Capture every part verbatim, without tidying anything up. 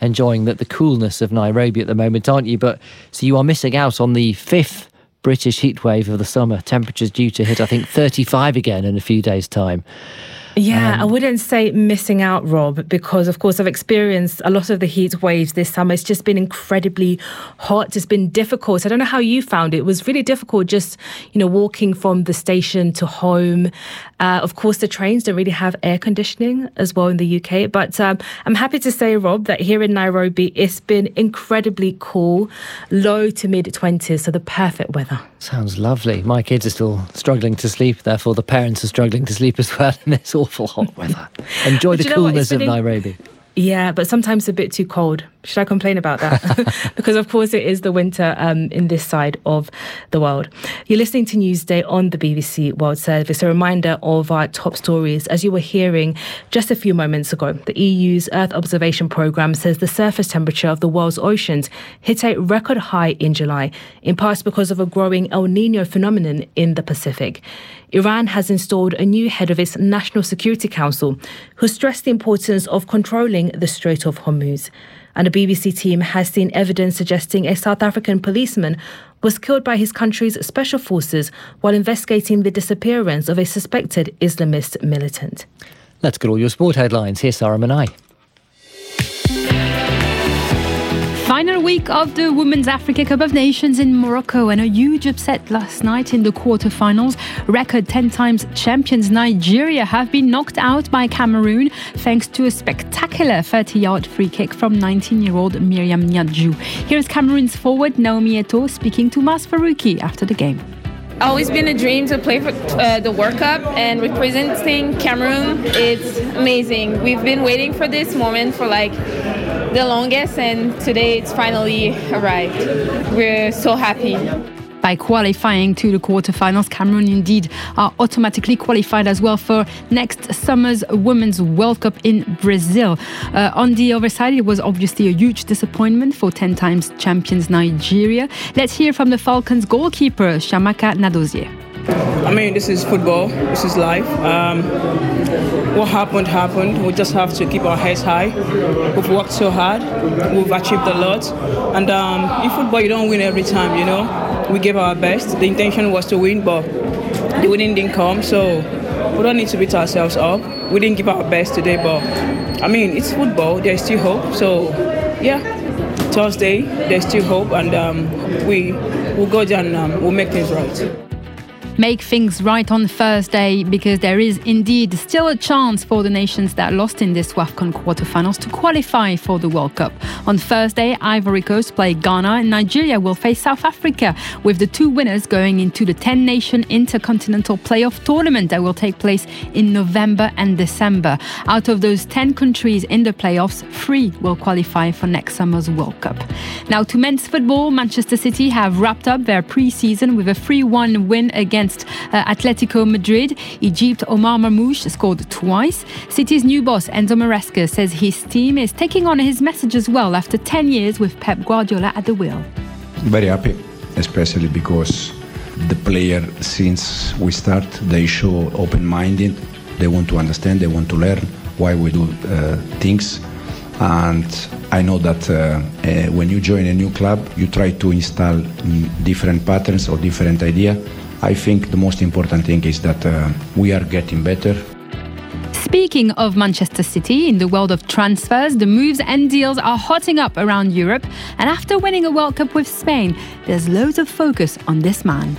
enjoying the, the coolness of Nairobi at the moment, aren't you? But so you are missing out on the fifth British heatwave of the summer. Temperatures due to hit, I think, thirty-five again in a few days' time. Yeah, Um, I wouldn't say missing out, Rob, because, of course, I've experienced a lot of the heat waves this summer. It's just been incredibly hot. It's been difficult. I don't know how you found it. It was really difficult just, you know, walking from the station to home. Uh, of course, the trains don't really have air conditioning as well in the U K. But um, I'm happy to say, Rob, that here in Nairobi, it's been incredibly cool, low to mid-twenties, so the perfect weather. Sounds lovely. My kids are still struggling to sleep, therefore the parents are struggling to sleep as well in this awful hot weather. Enjoy the coolness of Nairobi. Yeah, but sometimes a bit too cold. Should I complain about that? Because, of course, it is the winter um, in this side of the world. You're listening to Newsday on the B B C World Service. A reminder of our top stories. As you were hearing just a few moments ago, the E U's Earth Observation Programme says the surface temperature of the world's oceans hit a record high in July, in part because of a growing El Niño phenomenon in the Pacific. Iran has installed a new head of its National Security Council, who stressed the importance of controlling the Strait of Hormuz. And a B B C team has seen evidence suggesting a South African policeman was killed by his country's special forces while investigating the disappearance of a suspected Islamist militant. Let's get all your sport headlines. Here's Sarah Manai. Final week of the Women's Africa Cup of Nations in Morocco, and a huge upset last night in the quarterfinals. Record ten times champions Nigeria have been knocked out by Cameroon thanks to a spectacular thirty-yard free kick from nineteen-year-old Miriam Nyadju. Here's Cameroon's forward Naomi Eto'o speaking to Mas Farouki after the game. Always been a dream to play for uh, the World Cup, and representing Cameroon, it's amazing. We've been waiting for this moment for like the longest, and today it's finally arrived. We're so happy. By qualifying to the quarterfinals, Cameroon indeed are automatically qualified as well for next summer's Women's World Cup in Brazil. Uh, on the other side, it was obviously a huge disappointment for ten times champions Nigeria. Let's hear from the Falcons goalkeeper, Shamaka Nadozie. I mean, this is football. This is life. Um, what happened, happened. We just have to keep our heads high. We've worked so hard. We've achieved a lot. And um, in football, you don't win every time, you know. We gave our best. The intention was to win, but the winning didn't come. So we don't need to beat ourselves up. We didn't give our best today, but I mean, it's football. There's still hope. So, yeah, Thursday, there's still hope. And um, we will go down and um, we'll make things right. Make things right on Thursday, because there is indeed still a chance for the nations that lost in this WAFCON quarterfinals to qualify for the World Cup. On Thursday, Ivory Coast play Ghana and Nigeria will face South Africa, with the two winners going into the ten-nation intercontinental playoff tournament that will take place in November and December. Out of those ten countries in the playoffs, three will qualify for next summer's World Cup. Now to men's football, Manchester City have wrapped up their pre-season with a three one win against Uh, Atletico Madrid. Egypt Omar Marmoush scored twice. City's new boss Enzo Maresca says his team is taking on his message as well after ten years with Pep Guardiola at the wheel. Very happy, especially because the player, since we start, they show open-minded. They want to understand, they want to learn why we do uh, things. And I know that uh, uh, when you join a new club, you try to install mm, different patterns or different ideas. I think the most important thing is that uh, we are getting better. Speaking of Manchester City, in the world of transfers, the moves and deals are hotting up around Europe. And after winning a World Cup with Spain, there's loads of focus on this man.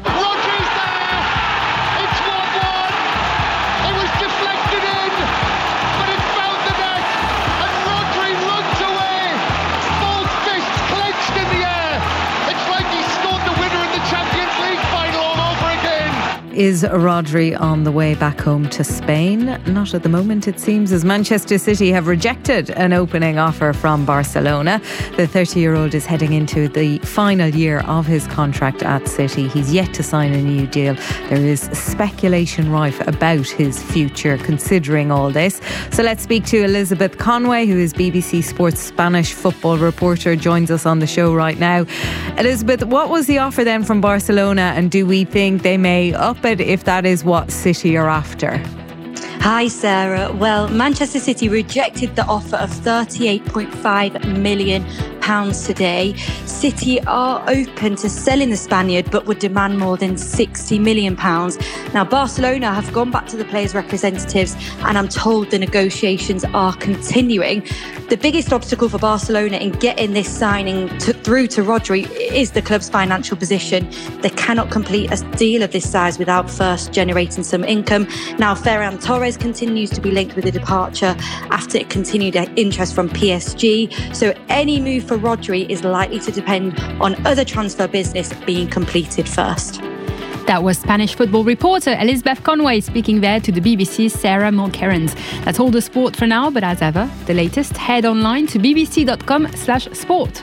Is Rodri on the way back home to Spain? Not at the moment, it seems, as Manchester City have rejected an opening offer from Barcelona. The thirty-year-old is heading into the final year of his contract at City. He's yet to sign a new deal. There is speculation rife about his future considering all this. So let's speak to Elizabeth Conway, who is B B C Sports Spanish football reporter, joins us on the show right now. Elizabeth, what was the offer then from Barcelona, and do we think they may up it if that is what City are after? Hi, Sarah. Well, Manchester City rejected the offer of thirty-eight point five million pounds today. City are open to selling the Spaniard, but would demand more than sixty million pounds. Now, Barcelona have gone back to the players' representatives, and I'm told the negotiations are continuing. The biggest obstacle for Barcelona in getting this signing to, through to Rodri is the club's financial position. They cannot complete a deal of this size without first generating some income. Now, Ferran Torres continues to be linked with a departure after continued interest from P S G. So any move for Rodri is likely to depend on other transfer business being completed first. That was Spanish football reporter Elizabeth Conway speaking there to the B B C's Sarah Mulkerrans. That's all the sport for now, but as ever, the latest, head online to bbc.com slash sport.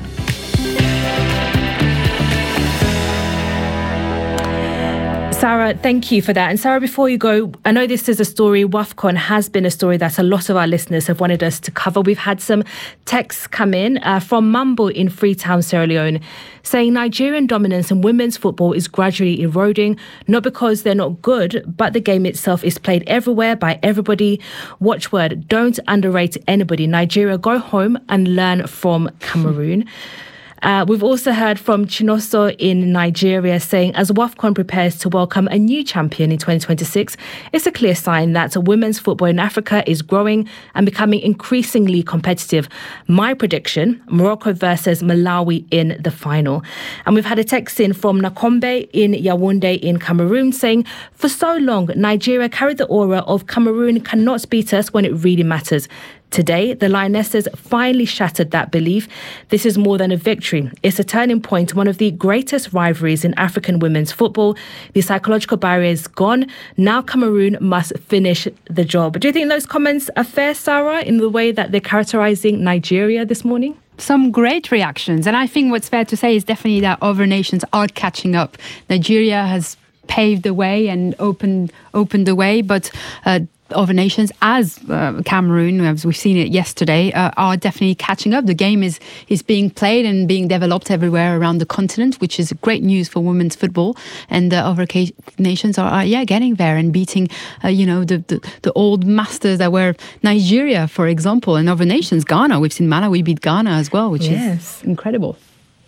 Sarah, thank you for that. And Sarah, before you go, I know this is a story, WAFCON has been a story that a lot of our listeners have wanted us to cover. We've had some texts come in uh, from Mambo in Freetown, Sierra Leone, saying Nigerian dominance in women's football is gradually eroding, not because they're not good, but the game itself is played everywhere by everybody. Watchword, don't underrate anybody. Nigeria, go home and learn from Cameroon. Uh, we've also heard from Chinoso in Nigeria saying, as WAFCON prepares to welcome a new champion in twenty twenty-six, it's a clear sign that women's football in Africa is growing and becoming increasingly competitive. My prediction, Morocco versus Malawi in the final. And we've had a text in from Nakombe in Yaoundé in Cameroon saying, for so long, Nigeria carried the aura of Cameroon cannot beat us when it really matters. Today, the Lionesses finally shattered that belief. This is more than a victory. It's a turning point, one of the greatest rivalries in African women's football. The psychological barrier is gone. Now Cameroon must finish the job. Do you think those comments are fair, Sarah, in the way that they're characterising Nigeria this morning? Some great reactions. And I think what's fair to say is definitely that other nations are catching up. Nigeria has paved the way and opened, opened the way, but uh, other nations, as uh, Cameroon, as we've seen it yesterday, uh, are definitely catching up. The game is is being played and being developed everywhere around the continent, which is great news for women's football. And uh, other ca- nations are, are, yeah, getting there and beating, uh, you know, the, the the old masters that were Nigeria, for example, and other nations. Ghana, we've seen Malawi beat Ghana as well, which yes. is incredible.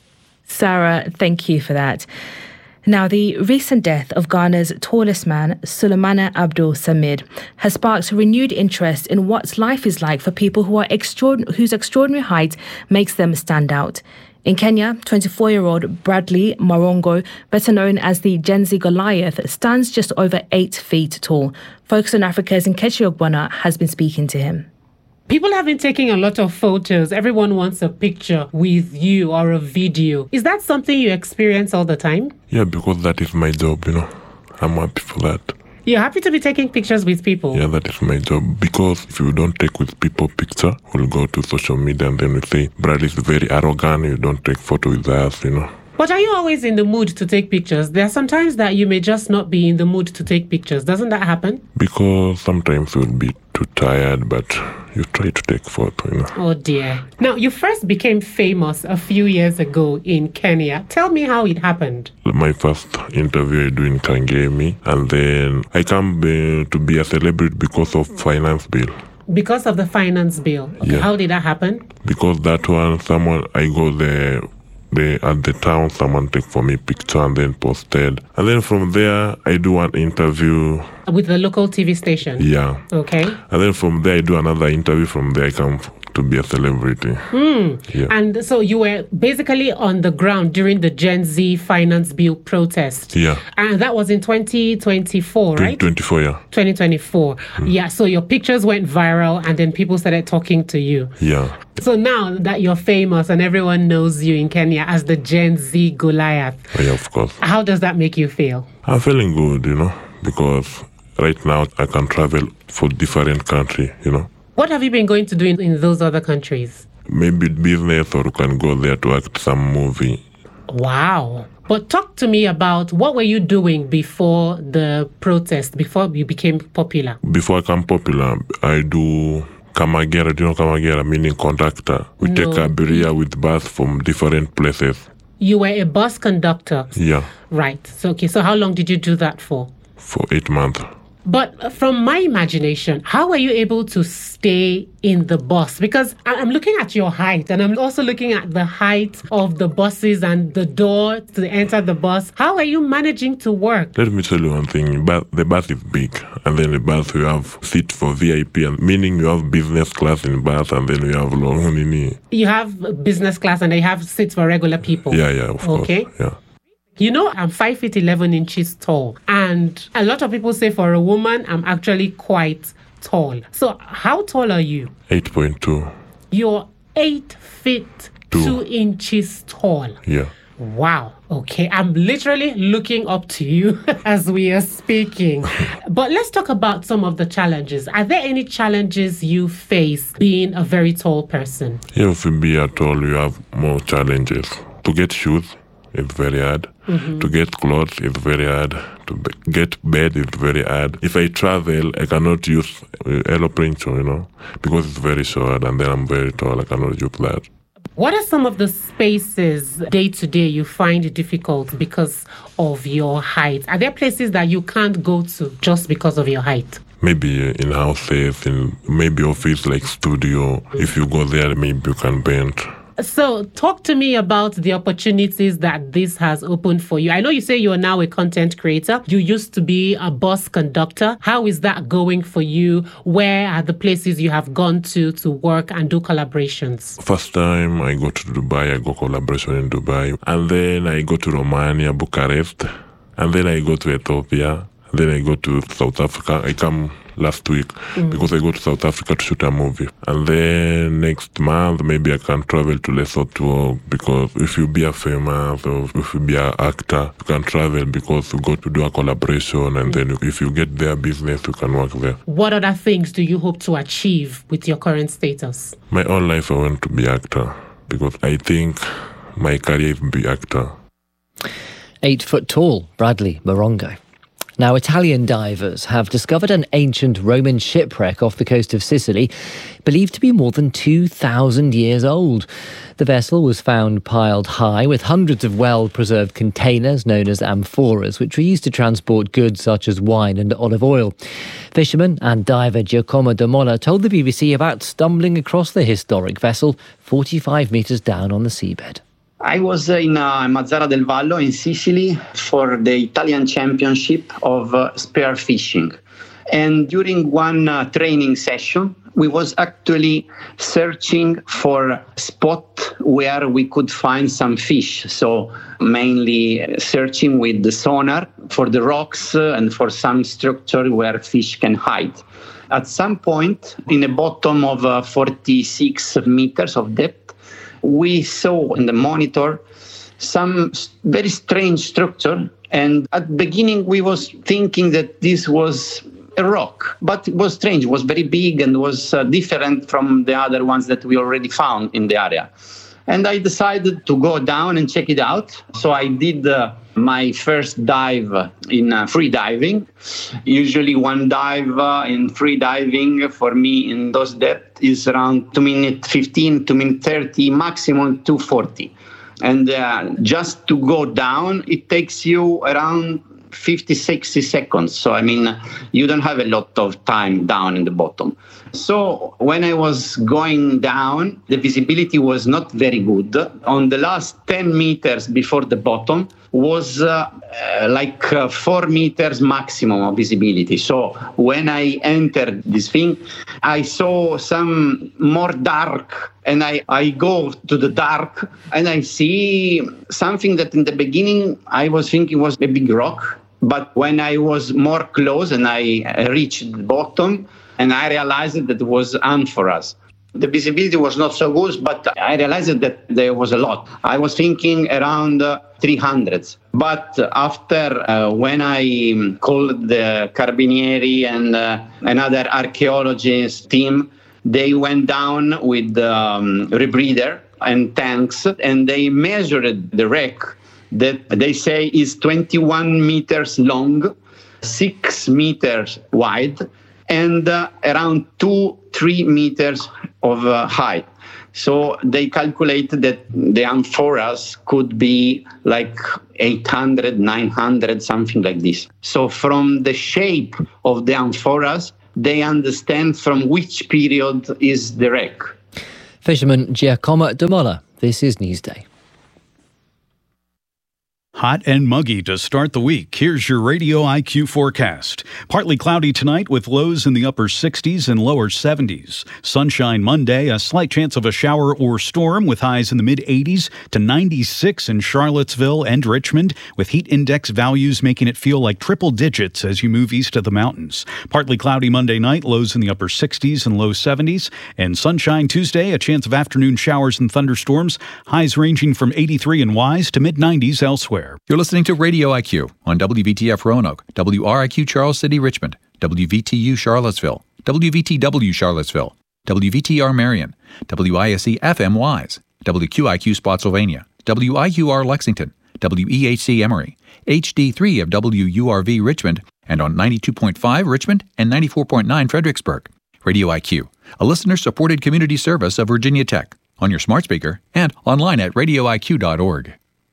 Sarah, thank you for that. Now, the recent death of Ghana's tallest man, Sulemana Abdul Samid, has sparked renewed interest in what life is like for people who are extraordinary, whose extraordinary height makes them stand out. In Kenya, twenty-four-year-old Bradley Marongo, better known as the Gen Z Goliath, stands just over eight feet tall. Focus on Africa's Nkechi Ogbonna has been speaking to him. People have been taking a lot of photos. Everyone wants a picture with you or a video. Is that something you experience all the time? Yeah, because that is my job, you know. I'm happy for that. You're happy to be taking pictures with people? Yeah, that is my job. Because if you don't take with people picture, we'll go to social media and then we say, Brad is very arrogant, you don't take photo with us, you know. But are you always in the mood to take pictures? There are some times that you may just not be in the mood to take pictures. Doesn't that happen? Because sometimes you'll be too tired, but you try to take photo, you know. Oh dear. Now, you first became famous a few years ago in Kenya. Tell me how it happened. My first interview I do in Kangemi, and then I come be, to be a celebrity because of finance bill. Because of the finance bill? Okay. Yeah. How did that happen? Because that one, someone, I go there, They, at the town, someone take for me picture and then posted. And then from there, I do an interview. With the local T V station? Yeah. Okay. And then from there, I do another interview. From there, I come to be a celebrity. Mm. Yeah. And so you were basically on the ground during the Gen Z finance bill protest. Yeah. And that was in twenty twenty-four, right? twenty twenty-four, yeah. twenty twenty-four. Mm. Yeah, so your pictures went viral and then people started talking to you. Yeah. So now that you're famous and everyone knows you in Kenya as the Gen Z Goliath. Oh, yeah, of course. How does that make you feel? I'm feeling good, you know, because right now I can travel for different country, you know. What have you been going to do in, in those other countries? Maybe business, or you can go there to act some movie. Wow. But talk to me about what were you doing before the protest, before you became popular? Before I became popular, I do Kamagera. Do you know Kamagera? Meaning conductor. We no. take Abiria with bus from different places. You were a bus conductor? Yeah. Right. So, okay. So how long did you do that for? For eight months. But from my imagination, how are you able to stay in the bus? Because I'm looking at your height, and I'm also looking at the height of the buses and the door to enter the bus. How are you managing to work? Let me tell you one thing. But the bus is big, and then the bus you have seat for V I P, and meaning you have business class in bus, and then you have long. You have business class, and they have seats for regular people. Yeah, yeah, of okay. course. Yeah. You know, I'm five feet eleven inches tall, and a lot of people say for a woman, I'm actually quite tall. So how tall are you? eight point two. You're eight feet two, two inches tall. Yeah. Wow. Okay. I'm literally looking up to you as we are speaking. But let's talk about some of the challenges. Are there any challenges you face being a very tall person? Yeah, if you be at all, you have more challenges. To get shoes is very hard. Mm-hmm. To get clothes is very hard. To be- get bed is very hard. If I travel, I cannot use uh, aeroplane, you know, because it's very short, and then I'm very tall. I cannot use that. What are some of the spaces day to day you find difficult because of your height? Are there places that you can't go to just because of your height? Maybe in houses, in maybe office like studio. If you go there, maybe you can bend. So talk to me about the opportunities that this has opened for you. I know you say you are now a content creator. You used to be a bus conductor. How is that going for you? Where are the places you have gone to to work and do collaborations? First time I go to Dubai, I go collaboration in Dubai. And then I go to Romania, Bucharest. And then I go to Ethiopia. Then I go to South Africa. I come last week mm. because I go to South Africa to shoot a movie. And then next month, maybe I can travel to Lesotho, because if you be a famous or if you be an actor, you can travel because you go to do a collaboration, and mm. then if you get their business, you can work there. What other things do you hope to achieve with your current status? My whole life I want to be actor, because I think my career is be actor. Eight foot tall Bradley Morongo. Now, Italian divers have discovered an ancient Roman shipwreck off the coast of Sicily, believed to be more than two thousand years old. The vessel was found piled high with hundreds of well-preserved containers known as amphoras, which were used to transport goods such as wine and olive oil. Fisherman and diver Giacomo De Mola told the B B C about stumbling across the historic vessel forty-five metres down on the seabed. I was in uh, Mazara del Vallo in Sicily for the Italian Championship of uh, spear fishing. And during one uh, training session, we was actually searching for a spot where we could find some fish. So mainly searching with the sonar for the rocks uh, and for some structure where fish can hide. At some point, in the bottom of uh, forty-six meters of depth, we saw in the monitor some very strange structure, and at the beginning we was thinking that this was a rock, but it was strange. It was very big and was uh, different from the other ones that we already found in the area. And I decided to go down and check it out. So I did uh, my first dive in uh, free diving. Usually one dive uh, in free diving for me in those depths is around two minutes fifteen, two minutes thirty, maximum two forty. And uh, just to go down, it takes you around fifty, sixty seconds. So, I mean, you don't have a lot of time down in the bottom. So when I was going down, the visibility was not very good. On the last ten meters before the bottom was uh, uh, like uh, four meters maximum of visibility. So when I entered this thing, I saw some more dark, and I, I go to the dark and I see something that in the beginning I was thinking was a big rock. But when I was more close and I reached the bottom, and I realized that it was amphoras. The visibility was not so good, but I realized that there was a lot. I was thinking around uh, three hundred. But after, uh, when I called the Carabinieri and uh, another archaeologist team, they went down with um, rebreather and tanks, and they measured the wreck that they say is twenty-one meters long, six meters wide, and uh, around two, three meters of uh, height. So they calculated that the amphoras could be like eight hundred, nine hundred, something like this. So from the shape of the amphoras, they understand from which period is the wreck. Fisherman Giacomo De Mola, this is Newsday. Hot and muggy to start the week. Here's your Radio I Q forecast. Partly cloudy tonight with lows in the upper sixties and lower seventies. Sunshine Monday, a slight chance of a shower or storm with highs in the mid-eighties to ninety-six in Charlottesville and Richmond, with heat index values making it feel like triple digits as you move east of the mountains. Partly cloudy Monday night, lows in the upper sixties and low seventies. And sunshine Tuesday, a chance of afternoon showers and thunderstorms, highs ranging from eighty-three in Wise to mid-nineties elsewhere. You're listening to Radio I Q on W V T F Roanoke, W R I Q Charles City, Richmond, W V T U Charlottesville, W V T W Charlottesville, W V T R Marion, W I S E F M Wise, W Q I Q Spotsylvania, W I U R Lexington, W E H C Emory, H D three of W U R V Richmond, and on ninety-two point five Richmond and ninety-four point nine Fredericksburg. Radio I Q, a listener-supported community service of Virginia Tech, on your smart speaker and online at radio I Q dot org.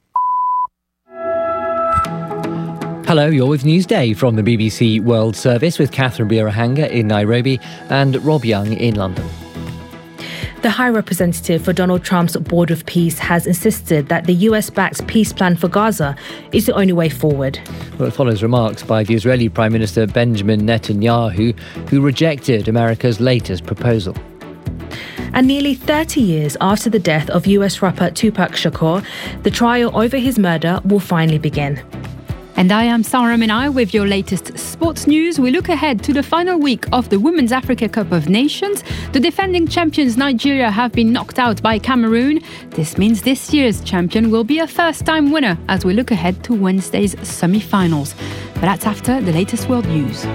Hello, you're with Newsday from the B B C World Service with Catherine Birahanga in Nairobi and Rob Young in London. The High Representative for Donald Trump's Board of Peace has insisted that the U S-backed peace plan for Gaza is the only way forward. Well, it follows remarks by the Israeli Prime Minister Benjamin Netanyahu, who rejected America's latest proposal. And nearly thirty years after the death of U S rapper Tupac Shakur, the trial over his murder will finally begin. And I am Sarah Minai with your latest sports news. We look ahead to the final week of the Women's Africa Cup of Nations. The defending champions Nigeria have been knocked out by Cameroon. This means this year's champion will be a first-time winner as we look ahead to Wednesday's semi-finals. But that's after the latest world news.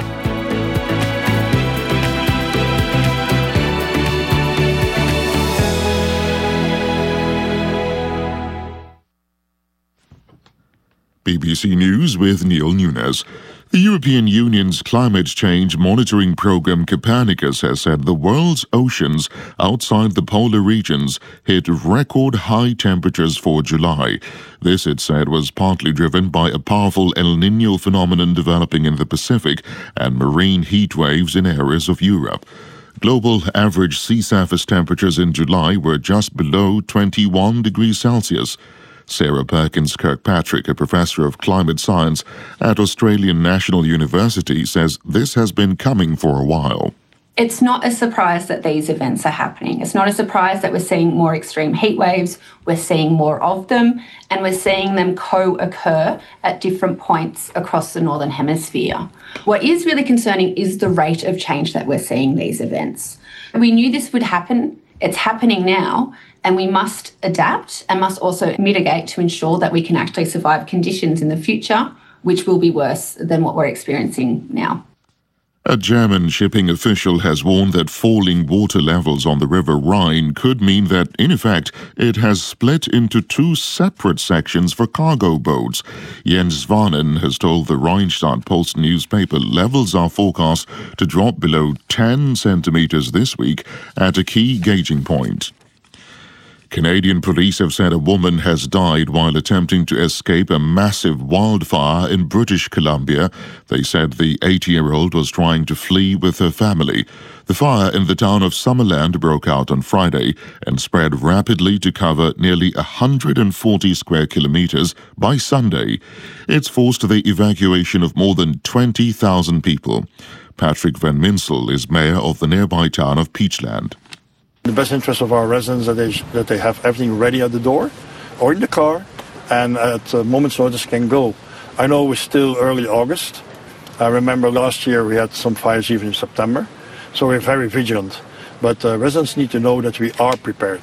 B B C News with Neil Nunes. The European Union's climate change monitoring program Copernicus has said the world's oceans outside the polar regions hit record high temperatures for July. This, it said, was partly driven by a powerful El Niño phenomenon developing in the Pacific and marine heat waves in areas of Europe. Global average sea surface temperatures in July were just below twenty-one degrees Celsius. Sarah Perkins Kirkpatrick, a professor of climate science at Australian National University, says this has been coming for a while. It's not a surprise that these events are happening. It's not a surprise that we're seeing more extreme heat waves, we're seeing more of them, and we're seeing them co-occur at different points across the Northern Hemisphere. What is really concerning is the rate of change that we're seeing these events. We knew this would happen. It's happening now, and we must adapt and must also mitigate to ensure that we can actually survive conditions in the future which will be worse than what we're experiencing now. A German shipping official has warned that falling water levels on the River Rhine could mean that, in effect, it has split into two separate sections for cargo boats. Jens Svanen has told the Rheinstadt Post newspaper levels are forecast to drop below ten centimetres this week at a key gauging point. Canadian police have said a woman has died while attempting to escape a massive wildfire in British Columbia. They said the eighty-year-old was trying to flee with her family. The fire in the town of Summerland broke out on Friday and spread rapidly to cover nearly one hundred forty square kilometres by Sunday. It's forced the evacuation of more than twenty thousand people. Patrick Van Minsel is mayor of the nearby town of Peachland. The best interest of our residents that they that they have everything ready at the door or in the car, and at a moment's notice can go. I know we're still early August. I remember last year we had some fires even in September, so we're very vigilant. But uh, residents need to know that we are prepared.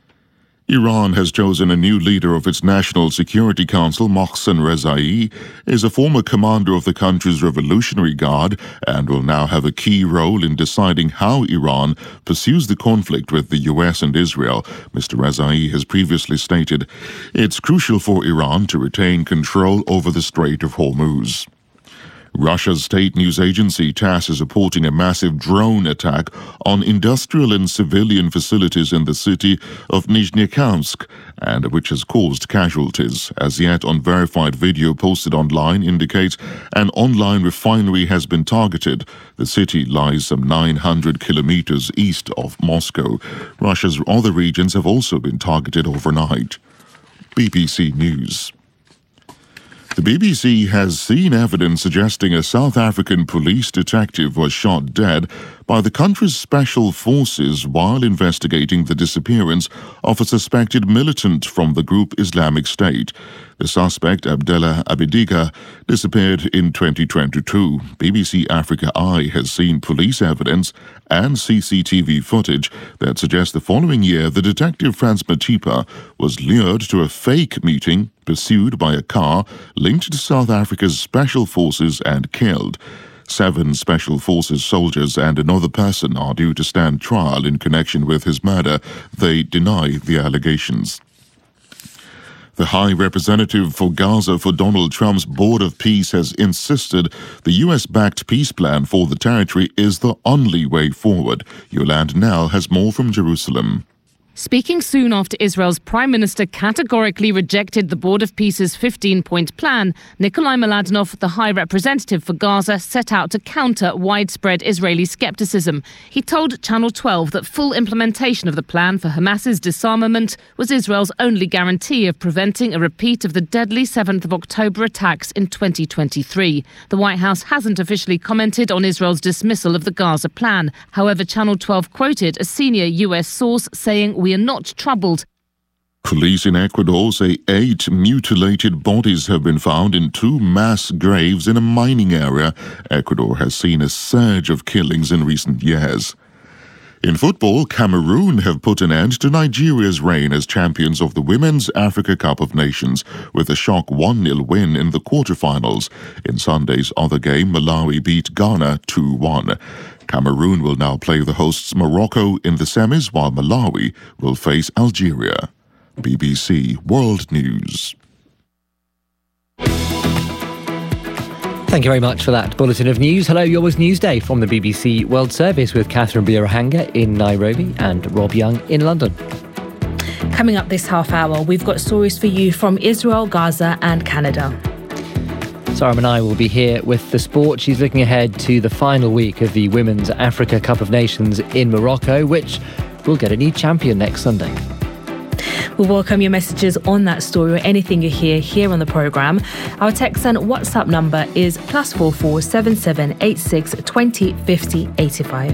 Iran has chosen a new leader of its National Security Council. Mohsen Rezai is a former commander of the country's Revolutionary Guard and will now have a key role in deciding how Iran pursues the conflict with the U S and Israel. Mister Rezai has previously stated it's crucial for Iran to retain control over the Strait of Hormuz. Russia's state news agency TASS is reporting a massive drone attack on industrial and civilian facilities in the city of Nizhnekamsk, and which has caused casualties. As yet unverified video posted online indicates an online refinery has been targeted. The city lies some nine hundred kilometers east of Moscow. Russia's other regions have also been targeted overnight. B B C News. The B B C has seen evidence suggesting a South African police detective was shot dead by the country's special forces while investigating the disappearance of a suspected militant from the group Islamic State. The suspect, Abdullah Abediga, disappeared in twenty twenty-two. B B C Africa Eye has seen police evidence and C C T V footage that suggests the following year the detective Frans Matipa was lured to a fake meeting, pursued by a car linked to South Africa's special forces and killed. Seven Special Forces soldiers and another person are due to stand trial in connection with his murder. They deny the allegations. The High Representative for Gaza for Donald Trump's Board of Peace has insisted the U S-backed peace plan for the territory is the only way forward. Yolande Nell has more from Jerusalem. Speaking soon after Israel's Prime Minister categorically rejected the Board of Peace's fifteen-point plan, Nikolai Mladenov, the High Representative for Gaza, set out to counter widespread Israeli skepticism. He told Channel twelve that full implementation of the plan for Hamas's disarmament was Israel's only guarantee of preventing a repeat of the deadly seventh of October attacks in twenty twenty-three. The White House hasn't officially commented on Israel's dismissal of the Gaza plan. However, Channel twelve quoted a senior U S source saying, "We are not troubled." Police in Ecuador say eight mutilated bodies have been found in two mass graves in a mining area. Ecuador has seen a surge of killings in recent years. In football, Cameroon have put an end to Nigeria's reign as champions of the Women's Africa Cup of Nations with a shock one nil win in the quarterfinals. In Sunday's other game, Malawi beat Ghana two one. Cameroon will now play the hosts Morocco in the semis, while Malawi will face Algeria. B B C World News. Thank you very much for that bulletin of news. Hello, Yours Newsday from the B B C World Service with Catherine Birahanga in Nairobi and Rob Young in London. Coming up this half hour, we've got stories for you from Israel, Gaza and Canada. Sarah Manai will be here with the sport. She's looking ahead to the final week of the Women's Africa Cup of Nations in Morocco, which will get a new champion next Sunday. We'll welcome your messages on that story or anything you hear here on the programme. Our text and WhatsApp number is plus four four seven seven eight six twenty fifty eighty-five.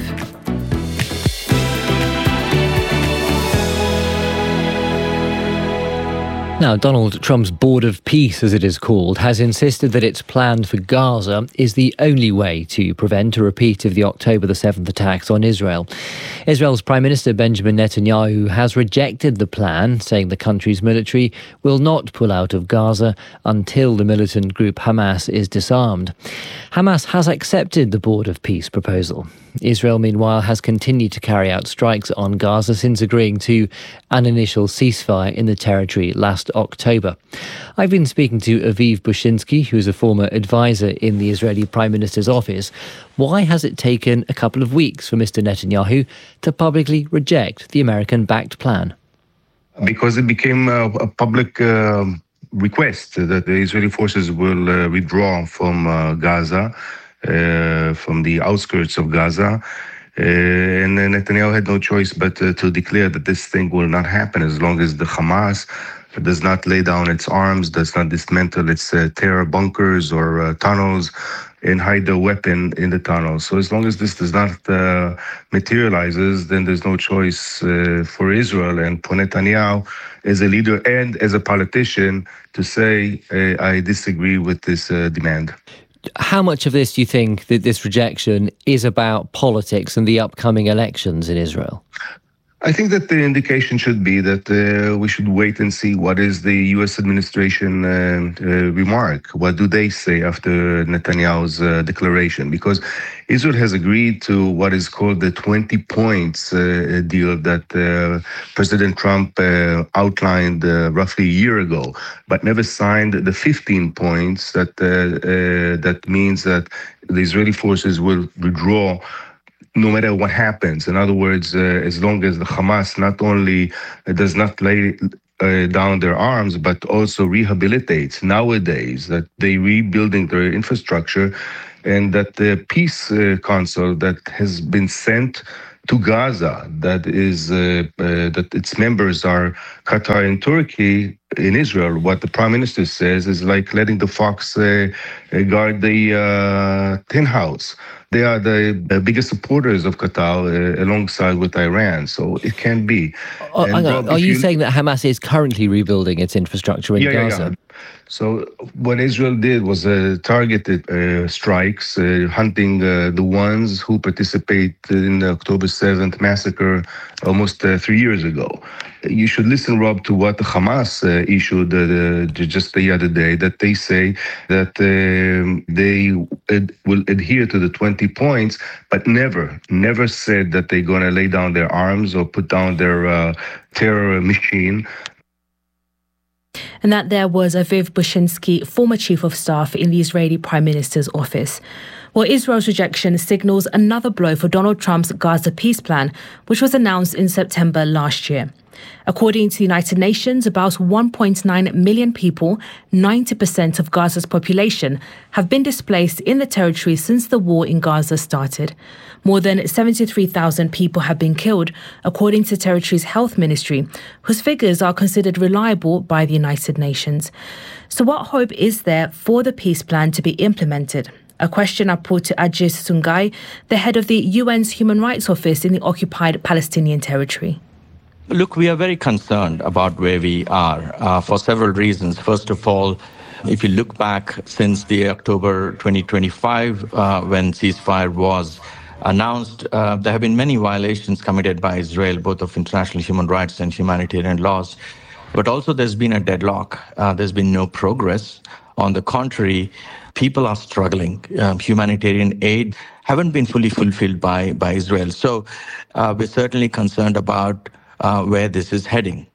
Now, Donald Trump's Board of Peace, as it is called, has insisted that its plan for Gaza is the only way to prevent a repeat of the October the seventh attacks on Israel. Israel's Prime Minister Benjamin Netanyahu has rejected the plan, saying the country's military will not pull out of Gaza until the militant group Hamas is disarmed. Hamas has accepted the Board of Peace proposal. Israel, meanwhile, has continued to carry out strikes on Gaza since agreeing to an initial ceasefire in the territory last October. I've been speaking to Aviv Bushinsky, who is a former advisor in the Israeli Prime Minister's office. Why has it taken a couple of weeks for Mister Netanyahu to publicly reject the American-backed plan? Because it became a, a public uh, request that the Israeli forces will uh, withdraw from uh, Gaza, uh, from the outskirts of Gaza. Uh, and Netanyahu had no choice but uh, to declare that this thing will not happen as long as the Hamas does not lay down its arms, does not dismantle its uh, terror bunkers or uh, tunnels and hide the weapon in the tunnels. So as long as this does not uh, materializes, then there's no choice uh, for Israel and for Netanyahu as a leader and as a politician to say, uh, I disagree with this uh, demand. How much of this do you think that this rejection is about politics and the upcoming elections in Israel? I think that the indication should be that uh, we should wait and see what is the U S administration uh, uh, remark. What do they say after Netanyahu's uh, declaration? Because Israel has agreed to what is called the twenty points uh, deal that uh, President Trump uh, outlined uh, roughly a year ago, but never signed the fifteen points that uh, uh, that means that the Israeli forces will withdraw no matter what happens. In other words, uh, as long as the Hamas not only uh, does not lay uh, down their arms, but also rehabilitates nowadays, that they rebuilding their infrastructure, and that the peace uh, council that has been sent to Gaza, that is uh, uh, that its members are Qatar and Turkey. In Israel, what the prime minister says is like letting the fox uh, guard the uh, tin house. They are the, the biggest supporters of Qatar uh, alongside with Iran, so it can be. Oh, hang on. Rob, Are you, you saying that Hamas is currently rebuilding its infrastructure in yeah, Gaza? Yeah, yeah. So what Israel did was uh, targeted uh, strikes, uh, hunting uh, the ones who participated in the October seventh massacre almost uh, three years ago. You should listen, Rob, to what the Hamas uh, issued uh, the, just the other day, that they say that uh, they ad- will adhere to the twenty points, but never, never said that they're going to lay down their arms or put down their uh, terror machine. And that there was Aviv Bushinsky, former chief of staff in the Israeli Prime Minister's office. Well, Israel's rejection signals another blow for Donald Trump's Gaza peace plan, which was announced in September last year. According to the United Nations, about one point nine million people, ninety percent of Gaza's population, have been displaced in the territory since the war in Gaza started. More than seventy-three thousand people have been killed, according to the territory's health ministry, whose figures are considered reliable by the United Nations. So what hope is there for the peace plan to be implemented? A question I put to Ajis Sungai, the head of the U N's Human Rights Office in the occupied Palestinian territory. Look, we are very concerned about where we are uh, for several reasons. First of all, if you look back since the October twenty twenty-five, uh, when ceasefire was announced, uh, there have been many violations committed by Israel, both of international human rights and humanitarian laws. But also there's been a deadlock. Uh, there's been no progress. On the contrary, people are struggling. Um, humanitarian aid haven't been fully fulfilled by, by Israel. So uh, we're certainly concerned about Uh, where this is heading.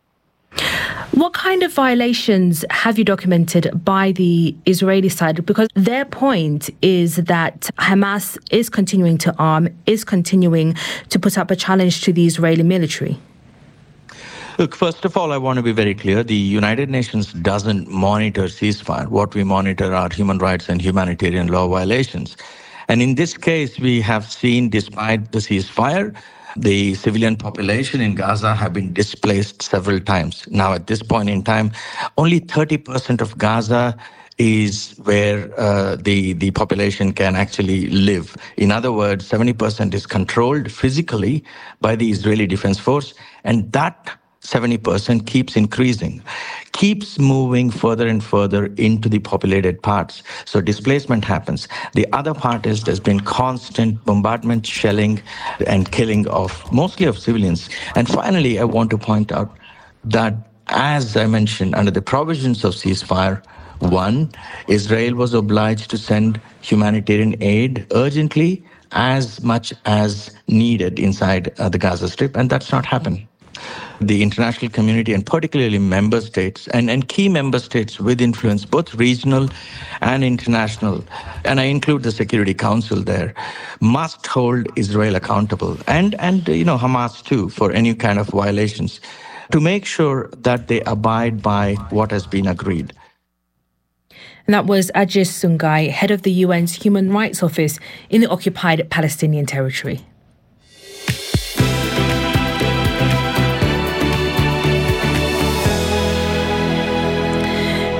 What kind of violations have you documented by the Israeli side? Because their point is that Hamas is continuing to arm, is continuing to put up a challenge to the Israeli military. Look, first of all, I want to be very clear. The United Nations doesn't monitor ceasefire. What we monitor are human rights and humanitarian law violations. And in this case, we have seen, despite the ceasefire, the civilian population in Gaza have been displaced several times. Now, at this point in time, only thirty percent of Gaza is where uh, the, the population can actually live. In other words, seventy percent is controlled physically by the Israeli Defense Force, and that seventy percent keeps increasing, keeps moving further and further into the populated parts. So displacement happens. The other part is there's been constant bombardment, shelling, and killing of mostly of civilians. And finally, I want to point out that, as I mentioned, under the provisions of ceasefire, one, Israel was obliged to send humanitarian aid urgently as much as needed inside uh, the Gaza Strip, and that's not happened. The international community, and particularly member states, and, and key member states with influence, both regional and international, and I include the Security Council there, must hold Israel accountable, and, and you know, Hamas too, for any kind of violations, to make sure that they abide by what has been agreed. And that was Ajis Sungai, head of the U N's Human Rights Office in the occupied Palestinian territory.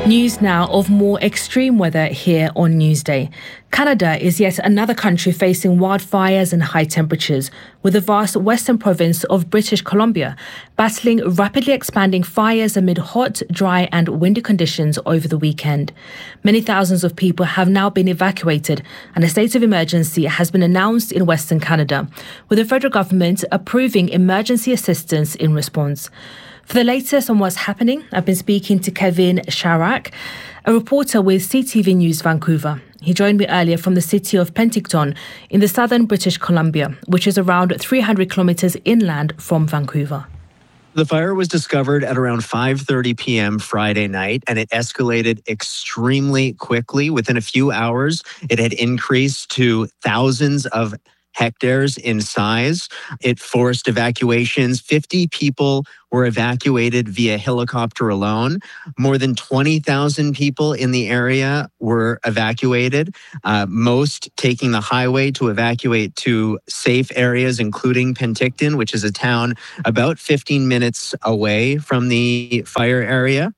News now of more extreme weather here on Newsday. Canada is yet another country facing wildfires and high temperatures, with the vast western province of British Columbia battling rapidly expanding fires amid hot, dry and windy conditions over the weekend. Many thousands of people have now been evacuated, and a state of emergency has been announced in Western Canada, with the federal government approving emergency assistance in response. For the latest on what's happening, I've been speaking to Kevin Sharak, a reporter with C T V News Vancouver. He joined me earlier from the city of Penticton in the southern British Columbia, which is around three hundred kilometres inland from Vancouver. The fire was discovered at around five thirty p.m. Friday night, and it escalated extremely quickly. Within a few hours, it had increased to thousands of hectares in size. It forced evacuations. fifty people were evacuated via helicopter alone. More than twenty thousand people in the area were evacuated, uh, most taking the highway to evacuate to safe areas, including Penticton, which is a town about fifteen minutes away from the fire area.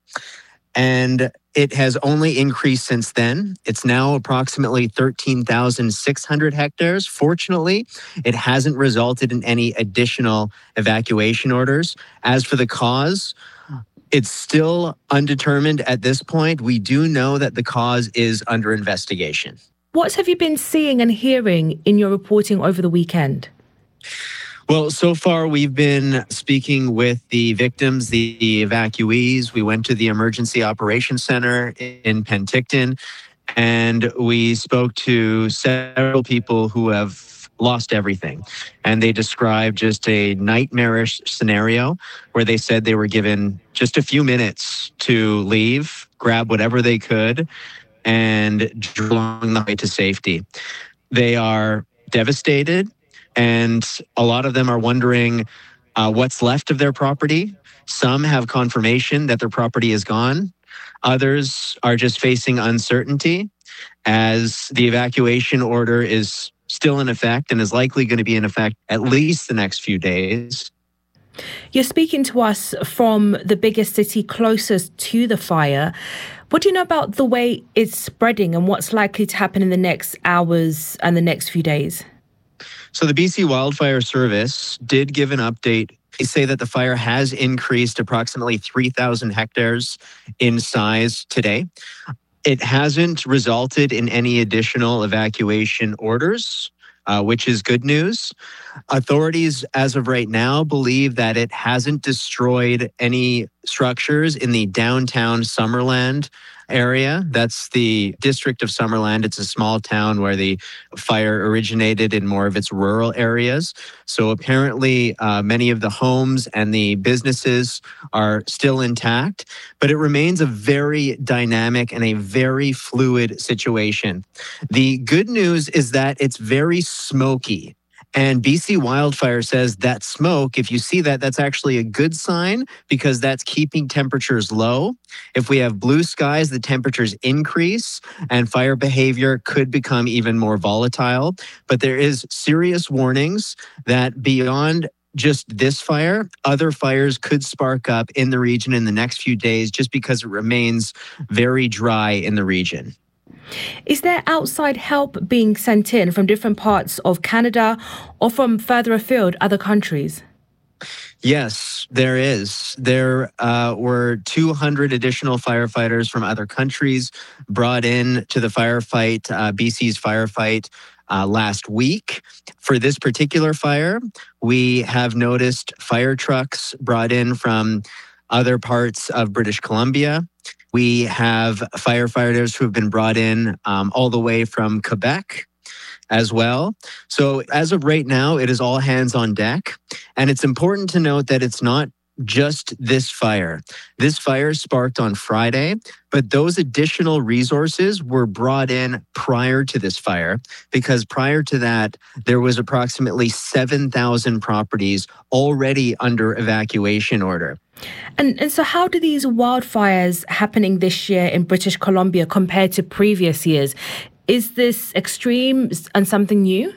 And it has only increased since then. It's now approximately thirteen thousand six hundred hectares. Fortunately, it hasn't resulted in any additional evacuation orders. As for the cause, it's still undetermined at this point. We do know that the cause is under investigation. What have you been seeing and hearing in your reporting over the weekend? Well, so far we've been speaking with the victims, the, the evacuees. We went to the Emergency Operations Center in Penticton, and we spoke to several people who have lost everything. And they described just a nightmarish scenario where they said they were given just a few minutes to leave, grab whatever they could, and drive along the way to safety. They are devastated. And a lot of them are wondering uh, what's left of their property. Some have confirmation that their property is gone. Others are just facing uncertainty as the evacuation order is still in effect and is likely going to be in effect at least the next few days. You're speaking to us from the biggest city closest to the fire. What do you know about the way it's spreading and what's likely to happen in the next hours and the next few days? So the B C Wildfire Service did give an update. They say that the fire has increased approximately three thousand hectares in size today. It hasn't resulted in any additional evacuation orders, uh, which is good news. Authorities, as of right now, believe that it hasn't destroyed any structures in the downtown Summerland area. That's the district of Summerland. It's a small town where the fire originated in more of its rural areas. So apparently uh, many of the homes and the businesses are still intact, but it remains a very dynamic and a very fluid situation. The good news is that it's very smoky. And B C Wildfire says that smoke, if you see that, that's actually a good sign because that's keeping temperatures low. If we have blue skies, the temperatures increase and fire behavior could become even more volatile. But there is serious warnings that beyond just this fire, other fires could spark up in the region in the next few days just because it remains very dry in the region. Is there outside help being sent in from different parts of Canada or from further afield, other countries? Yes, there is. There uh, were two hundred additional firefighters from other countries brought in to the firefight, uh, B C's firefight, uh, last week. For this particular fire, we have noticed fire trucks brought in from other parts of British Columbia. We have firefighters who have been brought in um, all the way from Quebec as well. So as of right now, it is all hands on deck. And it's important to note that it's not just this fire. This fire sparked on Friday, but those additional resources were brought in prior to this fire because prior to that, there was approximately seven thousand properties already under evacuation order. And, and so how do these wildfires happening this year in British Columbia compare to previous years? Is this extreme and something new?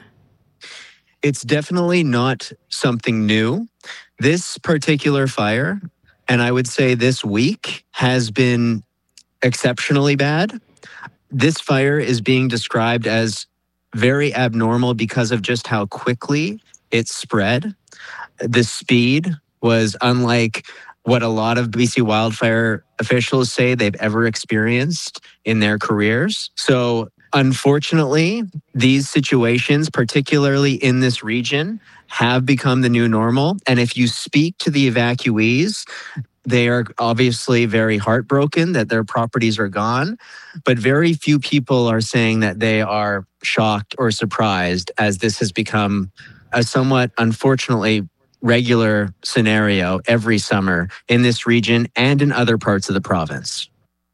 It's definitely not something new. This particular fire, and I would say this week, has been exceptionally bad. This fire is being described as very abnormal because of just how quickly it spread. The speed was unlike what a lot of B C wildfire officials say they've ever experienced in their careers. So unfortunately, these situations, particularly in this region, have become the new normal. And if you speak to the evacuees, they are obviously very heartbroken that their properties are gone, but very few people are saying that they are shocked or surprised, as this has become a somewhat, unfortunately, regular scenario every summer in this region and in other parts of the province.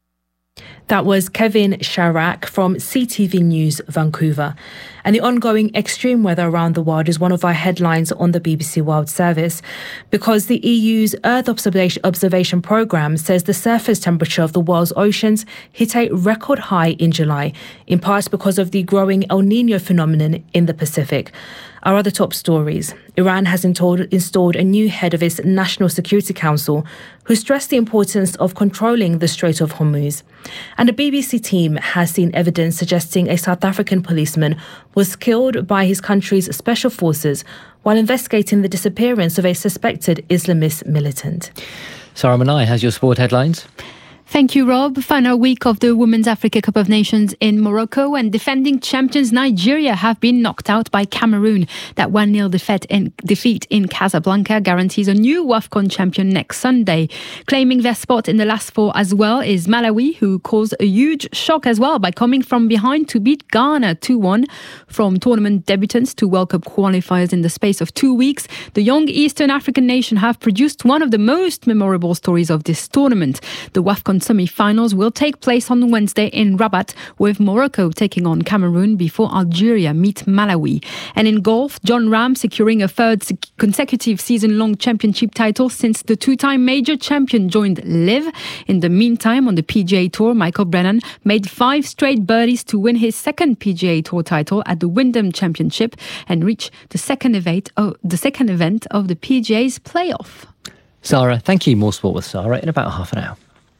That was Kevin Sharak from C T V News, Vancouver. And the ongoing extreme weather around the world is one of our headlines on the B B C World Service, because the E U's Earth Observation, Observation Programme says the surface temperature of the world's oceans hit a record high in July, in part because of the growing El Niño phenomenon in the Pacific. Our other top stories. Iran has installed a new head of its National Security Council, who stressed the importance of controlling the Strait of Hormuz. And a B B C team has seen evidence suggesting a South African policeman was killed by his country's special forces while investigating the disappearance of a suspected Islamist militant. Sarah Manai has your sport headlines. Thank you, Rob. Final week of the Women's Africa Cup of Nations in Morocco, and defending champions Nigeria have been knocked out by Cameroon. That one nil defeat in, defeat in Casablanca guarantees a new WAFCON champion next Sunday. Claiming their spot in the last four as well is Malawi, who caused a huge shock as well by coming from behind to beat Ghana two one. From tournament debutants to World Cup qualifiers in the space of two weeks, the young Eastern African nation have produced one of the most memorable stories of this tournament. The WAFCON semi-finals will take place on Wednesday in Rabat, with Morocco taking on Cameroon before Algeria meet Malawi. And in golf, Jon Rahm securing a third consecutive season-long championship title since the two-time major champion joined LIV. In the meantime, on the P G A Tour, Michael Brennan made five straight birdies to win his second P G A Tour title at the Wyndham Championship and reach the second event of the second event of the P G A's playoff. Sarah, thank you. More sport with Sarah in about half an hour.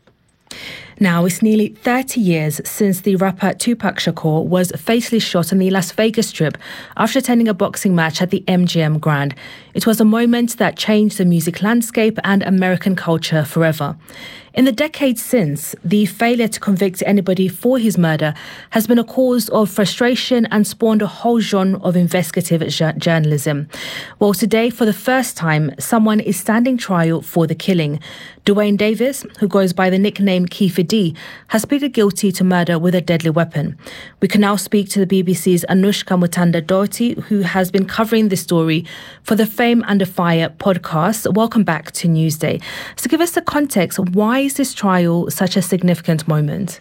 Now, it's nearly thirty years since the rapper Tupac Shakur was fatally shot on the Las Vegas Strip after attending a boxing match at the M G M Grand. It was a moment that changed the music landscape and American culture forever. In the decades since, the failure to convict anybody for his murder has been a cause of frustration and spawned a whole genre of investigative journalism. Well, today, for the first time, someone is standing trial for the killing. Dwayne Davis, who goes by the nickname Kiefer D, has pleaded guilty to murder with a deadly weapon. We can now speak to the B B C's Anushka Mutanda-Doherty, who has been covering this story for the Fame Under Fire podcast. Welcome back to Newsday. So give us the context. Why is this trial such a significant moment?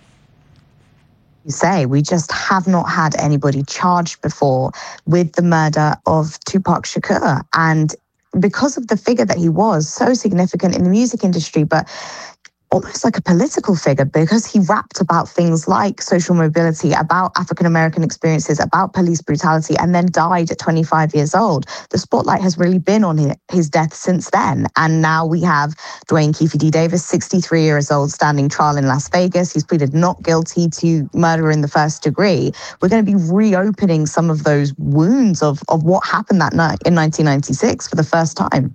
You say we just have not had anybody charged before with the murder of Tupac Shakur, and because of the figure that he was, so significant in the music industry, but almost like a political figure, because he rapped about things like social mobility, about African-American experiences, about police brutality, and then died at twenty-five years old. The spotlight has really been on his death since then. And now we have Dwayne Kiefer D. Davis, sixty-three years old, standing trial in Las Vegas. He's pleaded not guilty to murder in the first degree. We're going to be reopening some of those wounds of, of what happened that night in nineteen ninety-six for the first time.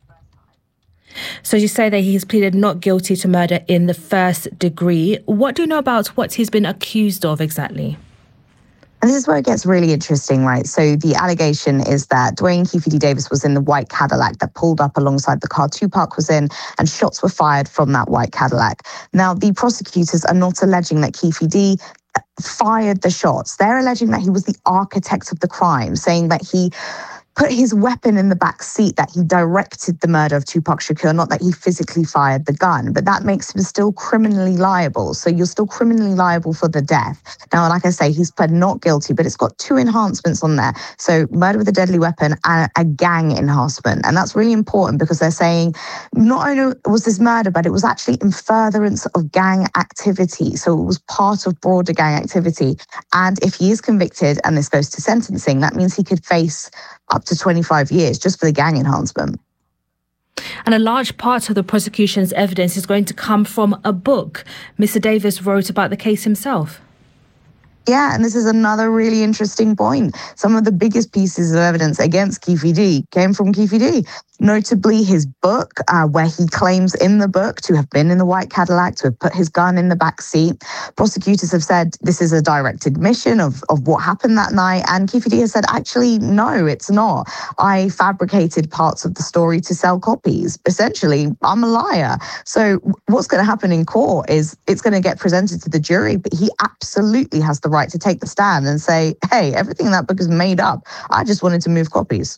So you say that he's pleaded not guilty to murder in the first degree. What do you know about what he's been accused of exactly? And this is where it gets really interesting, right? So the allegation is that Dwayne Kiefer D. Davis was in the white Cadillac that pulled up alongside the car Tupac was in, and shots were fired from that white Cadillac. Now, the prosecutors are not alleging that Kiefer D. fired the shots. They're alleging that he was the architect of the crime, saying that he put his weapon in the back seat, that he directed the murder of Tupac Shakur, not that he physically fired the gun. But that makes him still criminally liable. So you're still criminally liable for the death. Now, like I say, he's pled not guilty, but it's got two enhancements on there. So murder with a deadly weapon and a gang enhancement. And that's really important because they're saying not only was this murder, but it was actually in furtherance of gang activity. So it was part of broader gang activity. And if he is convicted and this goes to sentencing, that means he could face up to twenty-five years just for the gang enhancement. And a large part of the prosecution's evidence is going to come from a book. Mister Davis wrote about the case himself. Yeah, and this is another really interesting point. Some of the biggest pieces of evidence against Keffe D came from Keffe D. Notably, his book, uh, where he claims in the book to have been in the white Cadillac, to have put his gun in the back seat. Prosecutors have said this is a direct admission of, of what happened that night. And Keffe D has said, actually, no, it's not. I fabricated parts of the story to sell copies. Essentially, I'm a liar. So what's going to happen in court is it's going to get presented to the jury, but he absolutely has the right to take the stand and say, hey, everything in that book is made up. I just wanted to move copies.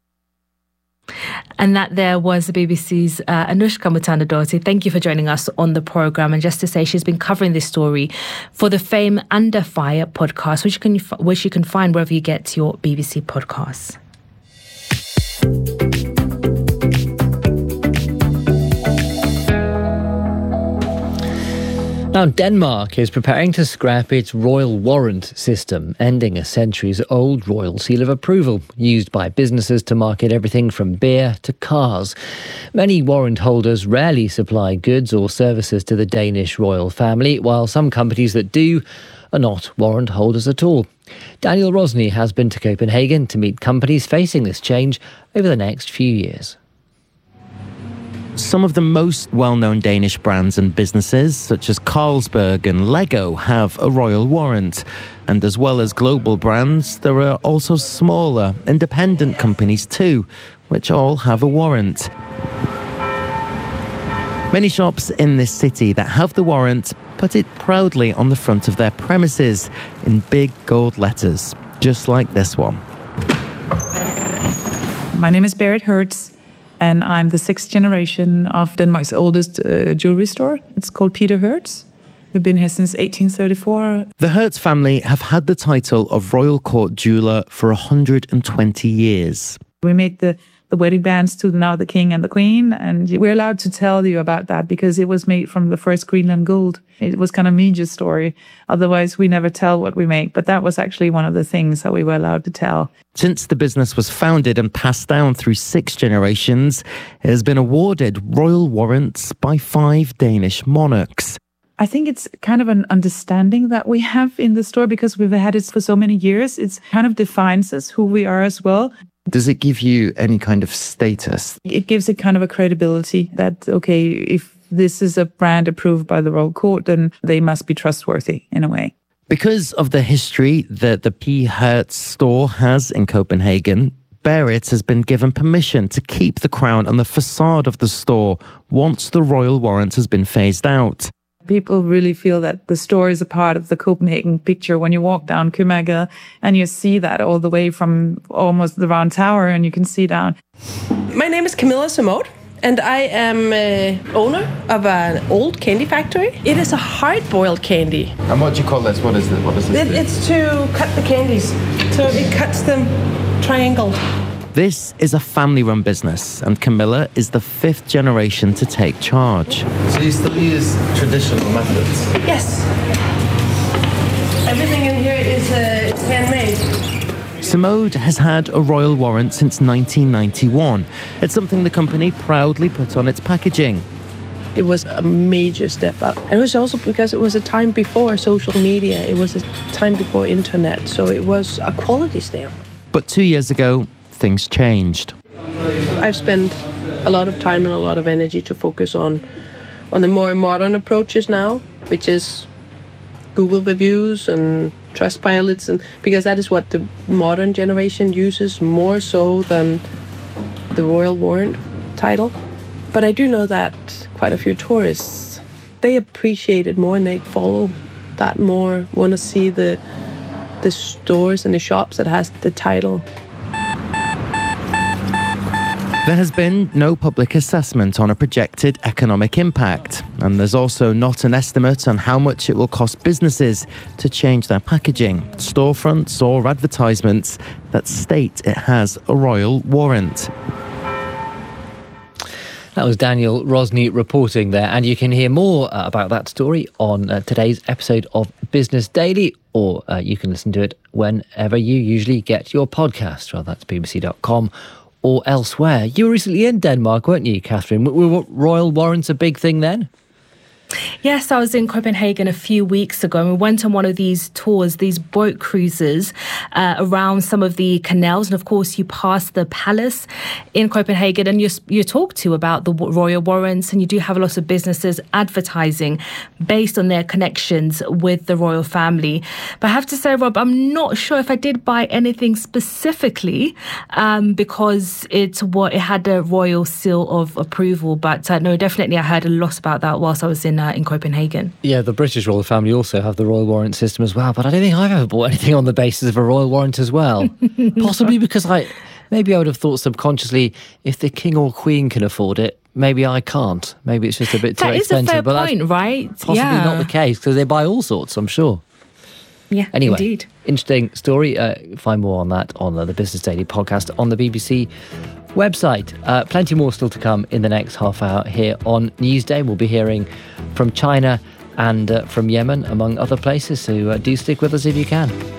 And that there was the B B C's uh, Anushka Mutanda-Doherty. Thank you for joining us on the programme. And just to say, she's been covering this story for the Fame Under Fire podcast, which you can, which you can find wherever you get your B B C podcasts. Now, Denmark is preparing to scrap its royal warrant system, ending a centuries-old royal seal of approval used by businesses to market everything from beer to cars. Many warrant holders rarely supply goods or services to the Danish royal family, while some companies that do are not warrant holders at all. Daniel Rosny has been to Copenhagen to meet companies facing this change over the next few years. Some of the most well-known Danish brands and businesses, such as Carlsberg and Lego, have a royal warrant. And as well as global brands, there are also smaller, independent companies too, which all have a warrant. Many shops in this city that have the warrant put it proudly on the front of their premises in big gold letters, just like this one. My name is Berit Hertz. And I'm the sixth generation of Denmark's oldest uh, jewelry store. It's called Peter Hertz. We've been here since eighteen thirty-four. The Hertz family have had the title of Royal Court Jeweller for one hundred twenty years. We made the, the wedding bands to now the king and the queen. And we're allowed to tell you about that because it was made from the first Greenland gold. It was kind of Media's story. Otherwise, we never tell what we make. But that was actually one of the things that we were allowed to tell. Since the business was founded and passed down through six generations, it has been awarded royal warrants by five Danish monarchs. I think it's kind of an understanding that we have in the store because we've had it for so many years. It kind of defines us, who we are as well. Does it give you any kind of status? It gives it kind of a credibility that, okay, if this is a brand approved by the Royal Court, then they must be trustworthy in a way. Because of the history that the P. Hertz store has in Copenhagen, Berit has been given permission to keep the crown on the facade of the store once the royal warrant has been phased out. People really feel that the store is a part of the Copenhagen picture when you walk down Købmagergade and you see that all the way from almost the round tower and you can see down. My name is Camilla Samode. And I am uh, owner of an old candy factory. It is a hard-boiled candy. And what do you call this? What is it? What is this? It, it's to cut the candies. So it cuts them triangled. This is a family-run business, and Camilla is the fifth generation to take charge. So you still use traditional methods? Yes. Everything in here is uh, handmade. Samode has had a royal warrant since nineteen ninety-one. It's something the company proudly put on its packaging. It was a major step up. And it was also because it was a time before social media. It was a time before internet. So it was a quality stamp. But two years ago, things changed. I've spent a lot of time and a lot of energy to focus on, on the more modern approaches now, which is Google reviews and Trustpilots, and because that is what the modern generation uses more so than the royal warrant title. But I do know that quite a few tourists, they appreciate it more and they follow that more, want to see the the stores and the shops that has the title. There has been no public assessment on a projected economic impact, and there's also not an estimate on how much it will cost businesses to change their packaging, storefronts or advertisements that state it has a royal warrant. That was Daniel Rosny reporting there, and you can hear more uh, about that story on uh, today's episode of Business Daily, or uh, you can listen to it whenever you usually get your podcast. Well, that's b b c dot com or elsewhere. You were recently in Denmark, weren't you, Catherine? Were, were royal warrants a big thing then? Yes, I was in Copenhagen a few weeks ago and we went on one of these tours, these boat cruises uh, around some of the canals. And of course, you pass the palace in Copenhagen and you're, you're talked to about the royal warrants, and you do have a lot of businesses advertising based on their connections with the royal family. But I have to say, Rob, I'm not sure if I did buy anything specifically um, because it's what it had a royal seal of approval. But uh, no, definitely I heard a lot about that whilst I was in uh, in Copenhagen. Yeah, the British royal family also have the royal warrant system as well, but I don't think I've ever bought anything on the basis of a royal warrant as well. Possibly because I, maybe I would have thought subconsciously, if the king or queen can afford it, maybe I can't. Maybe it's just a bit too that expensive. That is a fair but point, that's right? Possibly yeah. not the case, because they buy all sorts, I'm sure. Yeah, anyway, indeed. Interesting story. Uh, find more on that on uh, the Business Daily podcast on the B B C website. Uh, plenty more still to come in the next half hour here on Newsday. We'll be hearing from China and uh, from Yemen, among other places, so uh, do stick with us if you can.